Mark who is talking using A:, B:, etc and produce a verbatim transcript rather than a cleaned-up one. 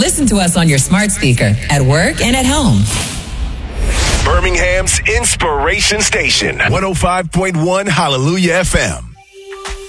A: listen to us on your smart speaker, at work and at home.
B: Birmingham's Inspiration Station, one oh five point one Hallelujah F M.